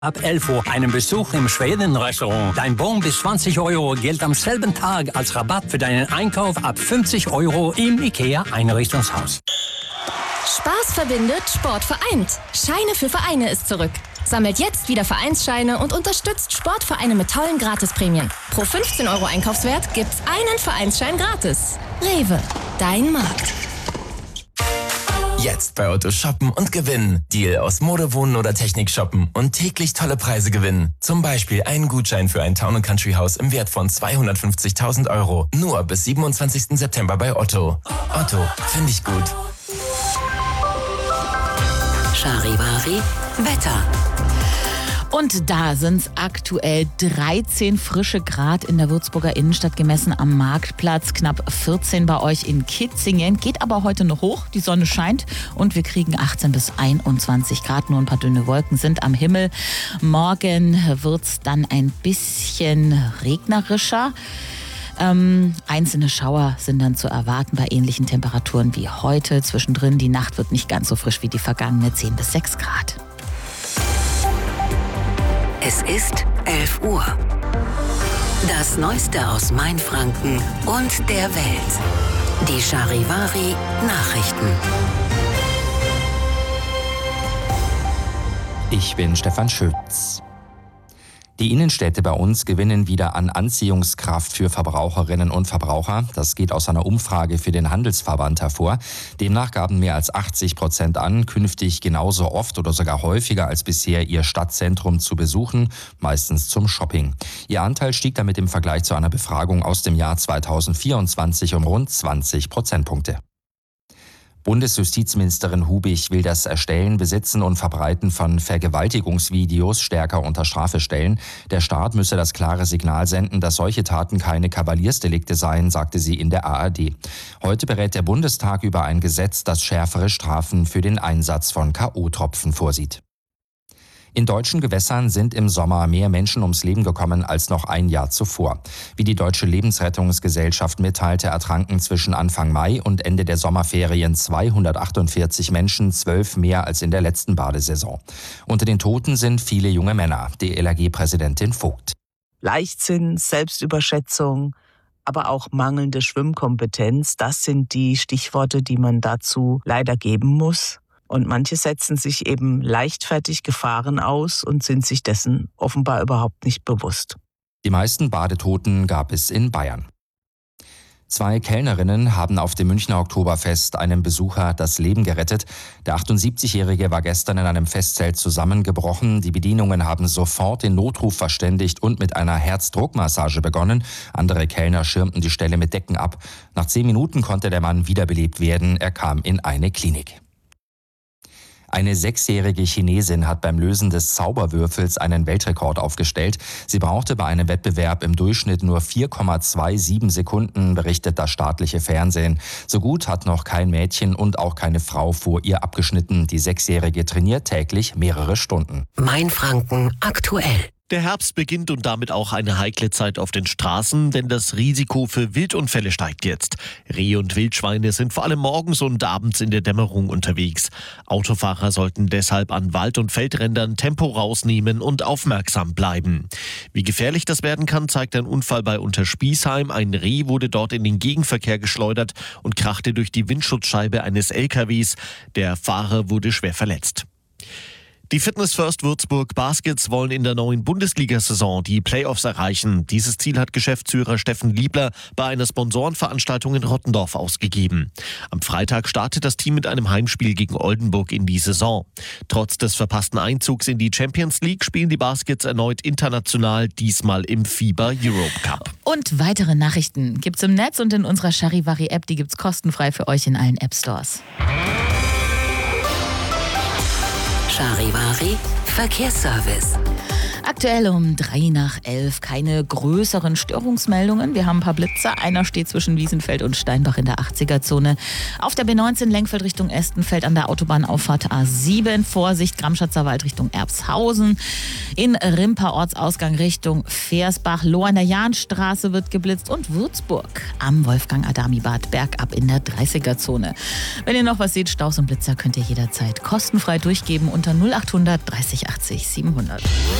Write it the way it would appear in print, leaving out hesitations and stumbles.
Ab 11 Uhr einen Besuch im Schweden-Restaurant. Dein Bon bis 20 € gilt am selben Tag als Rabatt für deinen Einkauf ab 50 € im IKEA-Einrichtungshaus. Spaß verbindet, Sport vereint. Scheine für Vereine ist zurück. Sammelt jetzt wieder Vereinsscheine und unterstützt Sportvereine mit tollen Gratisprämien. Pro 15 € Einkaufswert gibt's einen Vereinsschein gratis. Rewe, dein Markt. Jetzt bei Otto shoppen und gewinnen. Deal aus Mode, Wohnen oder Technik shoppen und täglich tolle Preise gewinnen. Zum Beispiel einen Gutschein für ein Town & Country Haus im Wert von 250.000 €. Nur bis 27. September bei Otto. Otto, finde ich gut. Charivari Wetter. Und da sind es aktuell 13 frische Grad in der Würzburger Innenstadt gemessen am Marktplatz. Knapp 14 bei euch in Kitzingen. Geht aber heute noch hoch. Die Sonne scheint und wir kriegen 18 bis 21 Grad. Nur ein paar dünne Wolken sind am Himmel. Morgen wird es dann ein bisschen regnerischer. Einzelne Schauer sind dann zu erwarten bei ähnlichen Temperaturen wie heute. Zwischendrin, die Nacht wird nicht ganz so frisch wie die vergangene, 10 bis 6 Grad. Es ist 11 Uhr. Das Neueste aus Mainfranken und der Welt. Die Charivari Nachrichten. Ich bin Stefan Schütz. Die Innenstädte bei uns gewinnen wieder an Anziehungskraft für Verbraucherinnen und Verbraucher. Das geht aus einer Umfrage für den Handelsverband hervor. Demnach gaben mehr als 80% an, künftig genauso oft oder sogar häufiger als bisher ihr Stadtzentrum zu besuchen, meistens zum Shopping. Ihr Anteil stieg damit im Vergleich zu einer Befragung aus dem Jahr 2024 um rund 20 Prozentpunkte. Bundesjustizministerin Hubig will das Erstellen, Besitzen und Verbreiten von Vergewaltigungsvideos stärker unter Strafe stellen. Der Staat müsse das klare Signal senden, dass solche Taten keine Kavaliersdelikte seien, sagte sie in der ARD. Heute berät der Bundestag über ein Gesetz, das schärfere Strafen für den Einsatz von K.O.-Tropfen vorsieht. In deutschen Gewässern sind im Sommer mehr Menschen ums Leben gekommen als noch ein Jahr zuvor. Wie die Deutsche Lebensrettungsgesellschaft mitteilte, ertranken zwischen Anfang Mai und Ende der Sommerferien 248 Menschen, 12 mehr als in der letzten Badesaison. Unter den Toten sind viele junge Männer, DLRG-Präsidentin Vogt. Leichtsinn, Selbstüberschätzung, aber auch mangelnde Schwimmkompetenz, das sind die Stichworte, die man dazu leider geben muss. Und manche setzen sich eben leichtfertig Gefahren aus und sind sich dessen offenbar überhaupt nicht bewusst. Die meisten Badetoten gab es in Bayern. 2 Kellnerinnen haben auf dem Münchner Oktoberfest einem Besucher das Leben gerettet. Der 78-Jährige war gestern in einem Festzelt zusammengebrochen. Die Bedienungen haben sofort den Notruf verständigt und mit einer Herzdruckmassage begonnen. Andere Kellner schirmten die Stelle mit Decken ab. Nach 10 Minuten konnte der Mann wiederbelebt werden. Er kam in eine Klinik. Eine 6-jährige Chinesin hat beim Lösen des Zauberwürfels einen Weltrekord aufgestellt. Sie brauchte bei einem Wettbewerb im Durchschnitt nur 4,27 Sekunden, berichtet das staatliche Fernsehen. So gut hat noch kein Mädchen und auch keine Frau vor ihr abgeschnitten. Die 6-jährige trainiert täglich mehrere Stunden. Mainfranken aktuell. Der Herbst beginnt und damit auch eine heikle Zeit auf den Straßen, denn das Risiko für Wildunfälle steigt jetzt. Rehe und Wildschweine sind vor allem morgens und abends in der Dämmerung unterwegs. Autofahrer sollten deshalb an Wald- und Feldrändern Tempo rausnehmen und aufmerksam bleiben. Wie gefährlich das werden kann, zeigt ein Unfall bei Unterspießheim. Ein Reh wurde dort in den Gegenverkehr geschleudert und krachte durch die Windschutzscheibe eines LKWs. Der Fahrer wurde schwer verletzt. Die Fitness First Würzburg Baskets wollen in der neuen Bundesliga-Saison die Playoffs erreichen. Dieses Ziel hat Geschäftsführer Steffen Liebler bei einer Sponsorenveranstaltung in Rottendorf ausgegeben. Am Freitag startet das Team mit einem Heimspiel gegen Oldenburg in die Saison. Trotz des verpassten Einzugs in die Champions League spielen die Baskets erneut international, diesmal im FIBA Europe Cup. Und weitere Nachrichten gibt's im Netz und in unserer Charivari-App. Die gibt's kostenfrei für euch in allen App-Stores. Charivari Verkehrsservice. Aktuell um 11:03, keine größeren Störungsmeldungen. Wir haben ein paar Blitzer. Einer steht zwischen Wiesenfeld und Steinbach in der 80er-Zone. Auf der B19 Lenkfeld Richtung Estenfeld an der Autobahnauffahrt A7. Vorsicht, Gramschatzer Wald Richtung Erbshausen. In Rimper Ortsausgang Richtung Versbach. Lohr an der Jahnstraße wird geblitzt. Und Würzburg am Wolfgang-Adami-Bad bergab in der 30er-Zone. Wenn ihr noch was seht, Staus und Blitzer, könnt ihr jederzeit kostenfrei durchgeben unter 0800 30 80 700.